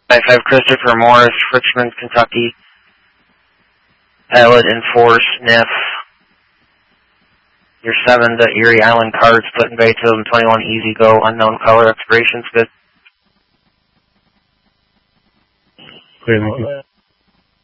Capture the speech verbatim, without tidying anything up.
five five Christopher Morris, Richmond, Kentucky. Pilot enforce, N I F. Your seven to Erie Island cards, put in bay till twenty-one, easy go, unknown color, expiration's good. Clear, thank you.